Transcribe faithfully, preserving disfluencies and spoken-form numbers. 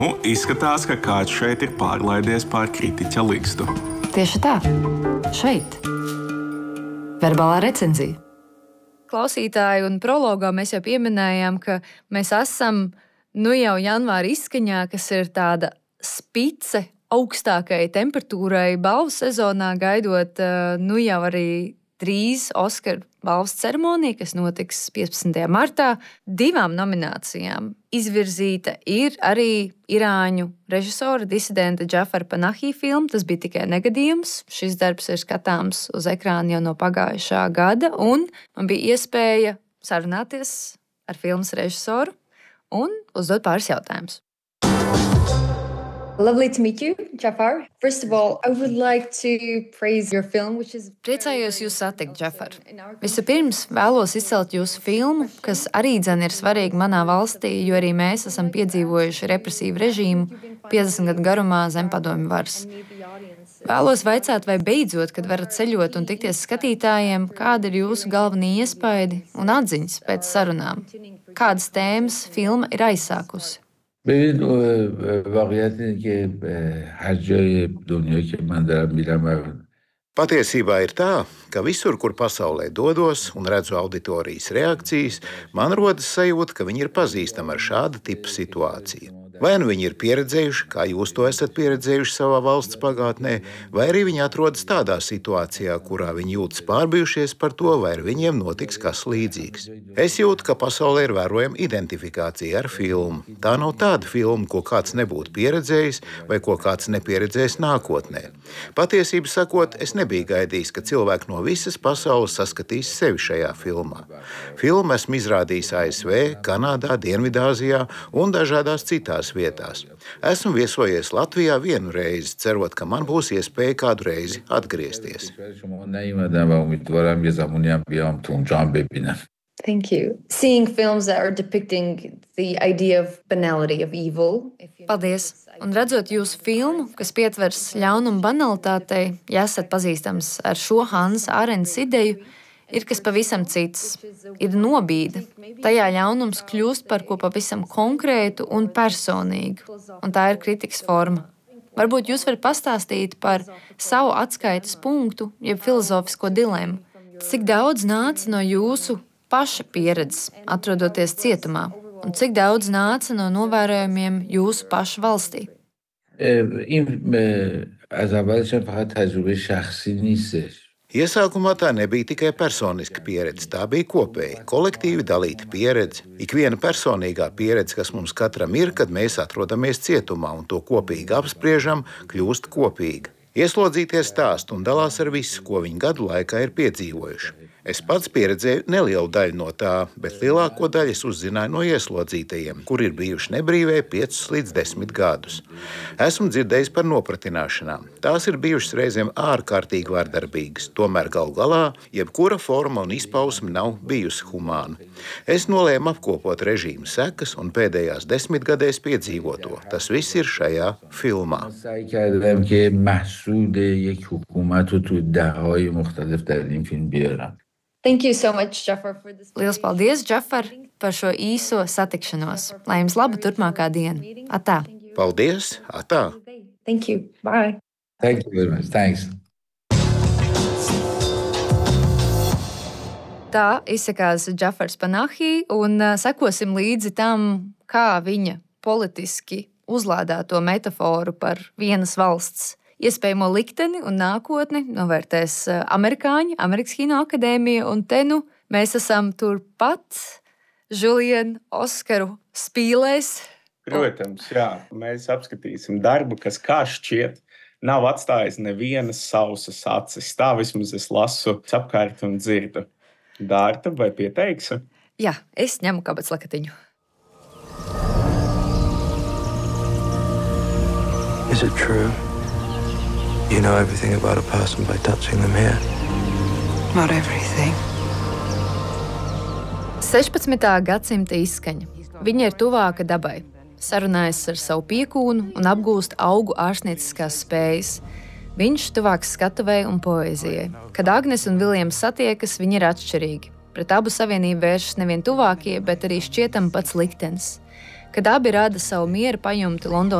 Nu, izskatās, ka kāds šeit ir pārlaidies pār kritiķa ligzdu. Tieši tā. Šeit. Verbālā recenzija. Klausītāji un prologā mēs jau pieminējām, ka mēs esam nu jau janvāra izskaņā, kas ir tāda spice augstākai temperatūrai balvu sezonā, gaidot nu jau arī drīz Oskaru balvas ceremoniju, kas notiks piecpadsmitajā martā. Divām nominācijām izvirzīta ir arī irāņu režisora disidenta Džafara Panahi filma. Tas bija tikai negadījums. Šis darbs ir skatāms uz ekrāna jau no pagājušā gada, un man bija iespēja sarunāties ar filmas režisoru un uzdot pāris jautājumus. Lovely to meet you, Jafar. First of all, I would like to praise your film, which is... Priecājos jūs satikt, Džafar. Vispirms vēlos izcelt jūsu filmu, kas arī dzen ir svarīga manā valstī, jo arī mēs esam piedzīvojuši represīvu režīmu piecdesmit gadu garumā zem padomju varas. Vēlos vaicāt, vai beidzot, kad varat ceļot un tikties skatītājiem, kāda ir jūsu galvenie iespaidi un atziņas pēc sarunām? Kādas tēmas filma ir aizsākusi? ببین واقعیت اینه که هر جای دنیا که من دارم میرم Patiesībā ir tā, ka visur, kur pasaulē dodos un redzu auditorijas reakcijas, man rodas sajūta, ka viņi ir pazīstami ar šāda tipa situāciju. Vai nu viņi ir pieredzējuši, kā jūs to esat pieredzējuši savā valsts pagātnē, vai arī viņi atrodas tādā situācijā, kurā viņi jūtas pārbijušies par to, vai ar viņiem notiks kas līdzīgs. Es jūtu, ka pasaulē ir vērojama identifikācija ar filmu. Tā nav tāda filma, ko kāds nebūtu pieredzējis vai ko kāds nepieredzējis nākotnē. Patiesību sakot, es nebiju gaidījis, ka cilvēki no visas pasaules saskatīs sevi šajā filmā. Filmu esmu izrādījis A S V, Kanādā, Dienvidāzijā un dažādās citās vietās. Esmu viesojies Latvijā vienu reizi, cerot, ka man būs iespēja kādu reizi atgriezties. Thank you. Seeing films that are depicting the idea of banality of evil. Paldies! Un redzot jūsu filmu, kas pietvers ļaunumu banalitātei, ja esat pazīstams ar šo Hansa Arendts ideju, ir kas pavisam cits. Ir nobīde. Tajā ļaunums kļūst par ko pavisam konkrētu un personīgu. Un tā ir kritikas forma. Varbūt jūs varat pastāstīt par savu atskaites punktu, jeb filozofisko dilemmu. Cik daudz nāca no jūsu paša pieredzes, atrodoties cietumā, un cik daudz nāca no novērojumiem jūsu paša valstī? Iesākumā tā nebija tikai personiska pieredze, tā bija kopēja, kolektīvi dalīta pieredze. Ikviena personīgā pieredze, kas mums katram ir, kad mēs atrodamies cietumā un to kopīgi apspriežam, kļūst kopīga. Ieslodzītie stāst un dalās ar visu, ko viņi gadu laikā ir piedzīvojuši. Es pats pieredzēju nelielu daļu no tā, bet lielāko daļu es uzzināju no ieslodzītajiem, kuri ir bijuši nebrīvē piecus līdz desmit gadus. Esmu dzirdējis par nopratināšanām. Tās ir bijušas reizēm ārkārtīgi vardarbīgas, tomēr galu galā jebkura forma un izpausme nav bijusi humāna. Es nolēmu apkopot režīmu sekas un pēdējās desmitgadēs piedzīvoto. Tas viss ir šajā filmā. Thank you so much, Jafar, for this. Liels paldies, Džafar, par šo īso satikšanos. Lai jums laba turpmākā diena. Atā! Paldies! Atā! Thank you. Bye. Thank you very much. Thanks. Tā izsakās Džafars Panahi, un sekosim līdzi tam, kā viņa politiski uzlādā to metaforu par vienas valsts iespējamo likteni un nākotni novērtēs amerikāņi, Amerikas Kino akadēmija, un te nu mēs esam turpat Julien Oskaru spīlēs. Protams, jā, mēs apskatīsim darbu, kas kā šķiet nav atstājis nevienas sausas acis. Tā vismaz es lasu apkārt un dzirdu. Dārta, vai pieteiksi? Jā, es ņemu kabatas lakatiņu. Is it true? You know everything about a person by touching them here? Not everything. sešpadsmitā gadsimta izskaņa. Viņa ir tuvāka dabai. Sarunājas ar savu piekūnu un apgūst augu ārstnieciskās spējas. Viņš tuvāks skatuvei un poēzijai. Kad Agnes un Viljams satiekas, viņi ir atšķirīgi. Pret abu savienību vēršas nevien tuvākie, bet arī šķietam pats liktenis. kad abi rada savu miera pajumti Londonas